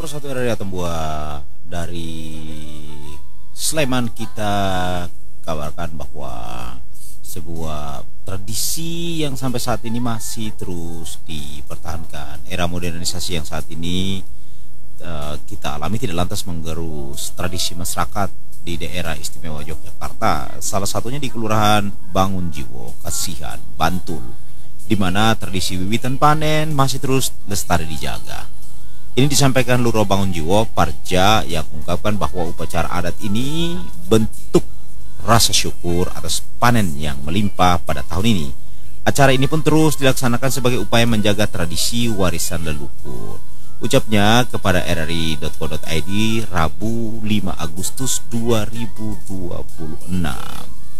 satu area Tembuah dari Sleman kita kabarkan bahwa sebuah tradisi yang sampai saat ini masih terus dipertahankan. Era modernisasi yang saat ini kita alami tidak lantas menggerus tradisi masyarakat di daerah istimewa Yogyakarta. Salah satunya di Kelurahan Bangunjiwo, Kasihan, Bantul, di mana tradisi wiwitan panen masih terus lestari dijaga. Ini disampaikan Luro Bangunjiwo, Parja, yang mengungkapkan bahwa upacara adat ini bentuk rasa syukur atas panen yang melimpah pada tahun ini. Acara ini pun terus dilaksanakan sebagai upaya menjaga tradisi warisan leluhur. Ucapnya kepada rri.co.id Rabu 5 Agustus 2026.